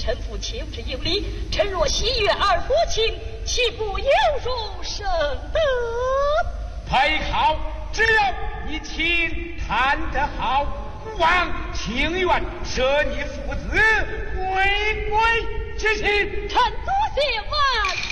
臣父求之有理，臣若喜悦二父亲，岂不有辱圣德？ 配好，只要你亲谈得好，父王情愿赦你父子，回归之心。 臣多谢万